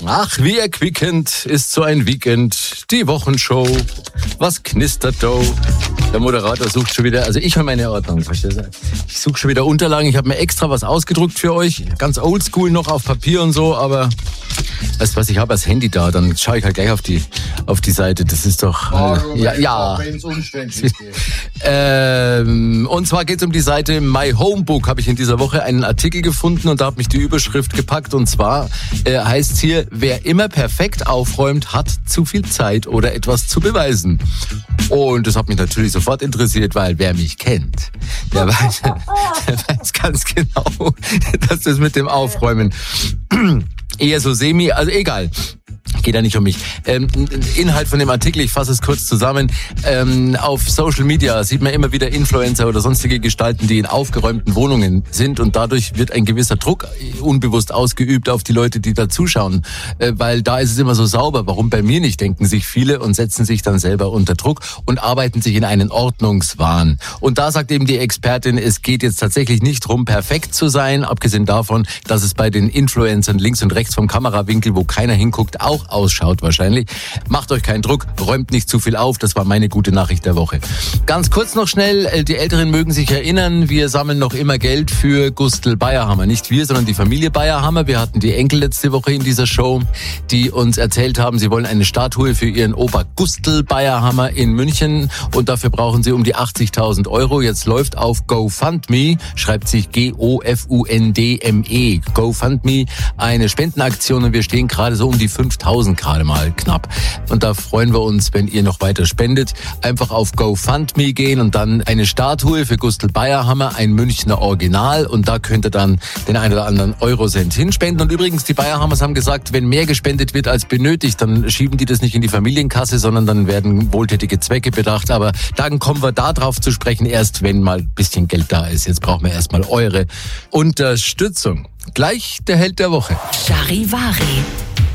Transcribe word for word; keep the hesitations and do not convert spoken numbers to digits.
Ach, wie erquickend ist so ein Weekend. Die Wochenshow. Was knistert da? Der Moderator sucht schon wieder, also ich habe meine Ordnung, verstehst du? Ich suche schon wieder Unterlagen. Ich habe mir extra was ausgedruckt für euch. Ganz oldschool noch auf Papier und so, aber weißt du was, ich habe das Handy da, dann schaue ich halt gleich auf die auf die Seite. Das ist doch... Äh, ja, ja. ähm, und zwar geht es um die Seite My Homebook. Habe ich in dieser Woche einen Artikel gefunden und da hat mich die Überschrift gepackt. Und zwar äh, heißt es hier, wer immer perfekt aufräumt, hat zu viel Zeit oder etwas zu beweisen. Und das hat mich natürlich sofort interessiert, weil wer mich kennt, der weiß, der weiß ganz genau, dass das mit dem Aufräumen eher so semi, also egal. Geht ja nicht um mich. Ähm, Inhalt von dem Artikel, ich fasse es kurz zusammen. Ähm, auf Social Media sieht man immer wieder Influencer oder sonstige Gestalten, die in aufgeräumten Wohnungen sind und dadurch wird ein gewisser Druck unbewusst ausgeübt auf die Leute, die da zuschauen. Äh, weil da ist es immer so sauber. Warum bei mir nicht, denken sich viele und setzen sich dann selber unter Druck und arbeiten sich in einen Ordnungswahn. Und da sagt eben die Expertin, es geht jetzt tatsächlich nicht darum, perfekt zu sein, abgesehen davon, dass es bei den Influencern links und rechts vom Kamerawinkel, wo keiner hinguckt, auch ausschaut wahrscheinlich. Macht euch keinen Druck, räumt nicht zu viel auf. Das war meine gute Nachricht der Woche. Ganz kurz noch schnell, die Älteren mögen sich erinnern, wir sammeln noch immer Geld für Gustl Bayerhammer. Nicht wir, sondern die Familie Bayerhammer. Wir hatten die Enkel letzte Woche in dieser Show, die uns erzählt haben, sie wollen eine Statue für ihren Opa Gustl Bayerhammer in München und dafür brauchen sie um die achtzigtausend Euro. Jetzt läuft auf GoFundMe, schreibt sich G O F U N D M E, GoFundMe, eine Spendenaktion und wir stehen gerade so um die fünftausend gerade mal knapp. Und da freuen wir uns, wenn ihr noch weiter spendet. Einfach auf GoFundMe gehen und dann eine Statue für Gustl Bayerhammer, ein Münchner Original. Und da könnt ihr dann den einen oder anderen Eurocent hinspenden. Und übrigens, die Bayerhammers haben gesagt, wenn mehr gespendet wird als benötigt, dann schieben die das nicht in die Familienkasse, sondern dann werden wohltätige Zwecke bedacht. Aber dann kommen wir da drauf zu sprechen, erst wenn mal ein bisschen Geld da ist. Jetzt brauchen wir erstmal eure Unterstützung. Gleich der Held der Woche. Charivari.